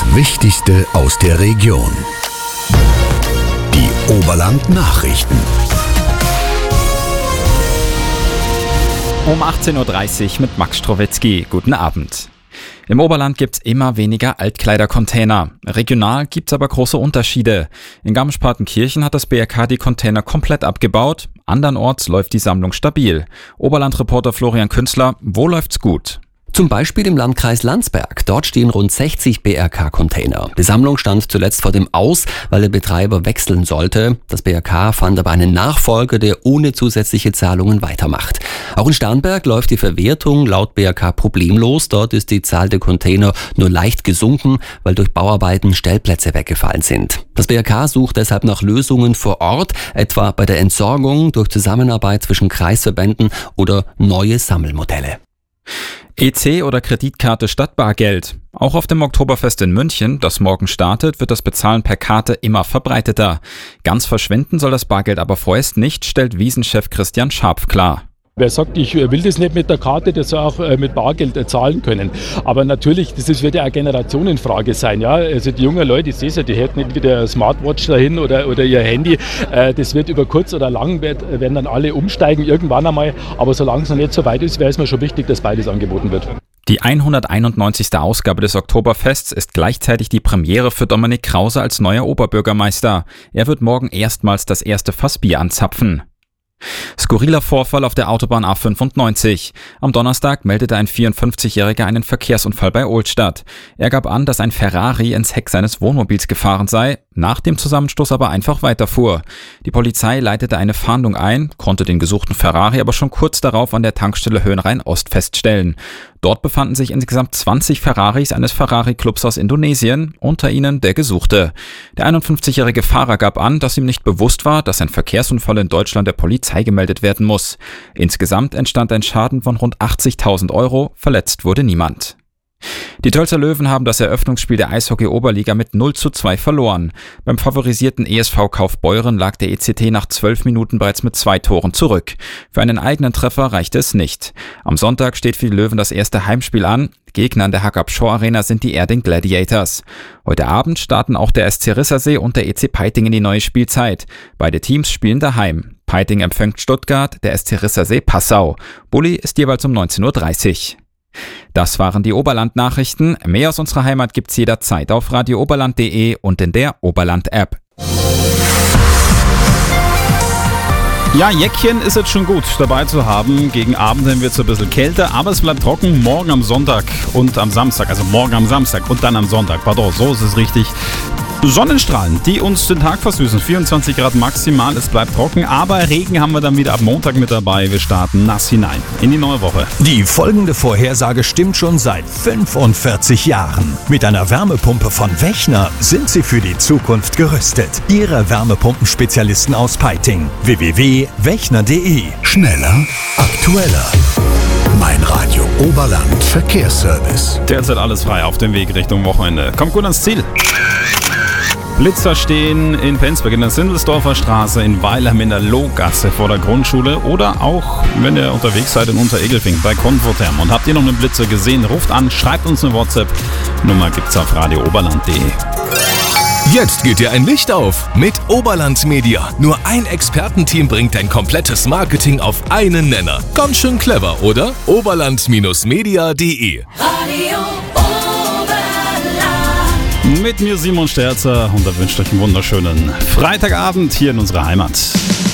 Das Wichtigste aus der Region. Die Oberland-Nachrichten. Um 18.30 Uhr mit Max Strowetzky. Guten Abend. Im Oberland gibt's immer weniger Altkleidercontainer. Regional gibt's aber große Unterschiede. In Garmisch-Partenkirchen hat das BRK die Container komplett abgebaut. Andernorts läuft die Sammlung stabil. Oberland-Reporter Florian Künzler, wo läuft's gut? Zum Beispiel im Landkreis Landsberg. Dort stehen rund 60 BRK-Container. Die Sammlung stand zuletzt vor dem Aus, weil der Betreiber wechseln sollte. Das BRK fand aber einen Nachfolger, der ohne zusätzliche Zahlungen weitermacht. Auch in Starnberg läuft die Verwertung laut BRK problemlos. Dort ist die Zahl der Container nur leicht gesunken, weil durch Bauarbeiten Stellplätze weggefallen sind. Das BRK sucht deshalb nach Lösungen vor Ort, etwa bei der Entsorgung durch Zusammenarbeit zwischen Kreisverbänden oder neue Sammelmodelle. EC oder Kreditkarte statt Bargeld. Auch auf dem Oktoberfest in München, das morgen startet, wird das Bezahlen per Karte immer verbreiteter. Ganz verschwinden soll das Bargeld aber vorerst nicht, stellt Wiesenchef Christian Scharpf klar. Wer sagt, ich will das nicht mit der Karte, der soll auch mit Bargeld zahlen können. Aber natürlich, wird ja eine Generationenfrage sein. Ja? Also die jungen Leute, ich sehe es ja, die hätten nicht wieder eine Smartwatch dahin oder ihr Handy. Das wird über kurz oder lang, werden dann alle umsteigen, irgendwann einmal. Aber solange es noch nicht so weit ist, wäre es mir schon wichtig, dass beides angeboten wird. Die 191. Ausgabe des Oktoberfests ist gleichzeitig die Premiere für Dominik Krause als neuer Oberbürgermeister. Er wird morgen erstmals das erste Fass Bier anzapfen. Skurriler Vorfall auf der Autobahn A95. Am Donnerstag meldete ein 54-Jähriger einen Verkehrsunfall bei Ohlstadt. Er gab an, dass ein Ferrari ins Heck seines Wohnmobils gefahren sei, nach dem Zusammenstoß aber einfach weiterfuhr. Die Polizei leitete eine Fahndung ein, konnte den gesuchten Ferrari aber schon kurz darauf an der Tankstelle Höhenrhein-Ost feststellen. Dort befanden sich insgesamt 20 Ferraris eines Ferrari-Clubs aus Indonesien, unter ihnen der Gesuchte. Der 51-jährige Fahrer gab an, dass ihm nicht bewusst war, dass ein Verkehrsunfall in Deutschland der Polizei gemeldet werden muss. Insgesamt entstand ein Schaden von rund 80.000 €, verletzt wurde niemand. Die Tölzer Löwen haben das Eröffnungsspiel der Eishockey-Oberliga mit 0:2 verloren. Beim favorisierten ESV Kaufbeuren lag der ECT nach 12 Minuten bereits mit 2 Toren zurück. Für einen eigenen Treffer reichte es nicht. Am Sonntag steht für die Löwen das erste Heimspiel an. Gegner an der Hack-Up-Shore Arena sind die Erding Gladiators. Heute Abend starten auch der SC Rissersee und der EC Peiting in die neue Spielzeit. Beide Teams spielen daheim. Peiting empfängt Stuttgart, der SC Rissersee Passau. Bulli ist jeweils um 19.30 Uhr. Das waren die Oberland-Nachrichten. Mehr aus unserer Heimat gibt's jederzeit auf radiooberland.de und in der Oberland-App. Ja, Jäckchen ist jetzt schon gut dabei zu haben. Gegen Abend wird es ein bisschen kälter, aber es bleibt trocken. Morgen am Sonntag und am Samstag, also morgen am Samstag und dann am Sonntag. Pardon, so ist es richtig. Sonnenstrahlen, die uns den Tag versüßen. 24 Grad maximal, es bleibt trocken, aber Regen haben wir dann wieder ab Montag mit dabei. Wir starten nass hinein in die neue Woche. Die folgende Vorhersage stimmt schon seit 45 Jahren. Mit einer Wärmepumpe von Wechner sind Sie für die Zukunft gerüstet. Ihre Wärmepumpenspezialisten aus Peiting. www.wechner.de. Schneller, aktueller. Mein Radio Oberland Verkehrsservice. Derzeit alles frei auf dem Weg Richtung Wochenende. Kommt gut ans Ziel. Blitzer stehen in Penzberg in der Sindelsdorfer Straße, in Weilheim in der Lohgasse vor der Grundschule oder auch, wenn ihr unterwegs seid in Unteregelfing bei Konforterm. Und habt ihr noch einen Blitzer gesehen, ruft an, schreibt uns eine WhatsApp. Nummer gibt's auf radiooberland.de. Jetzt geht dir ein Licht auf mit Oberland Media. Nur ein Expertenteam bringt dein komplettes Marketing auf einen Nenner. Ganz schön clever, oder? Oberland-media.de. Radio Oberland. Mit mir Simon Sterzer und er wünscht euch einen wunderschönen Freitagabend hier in unserer Heimat.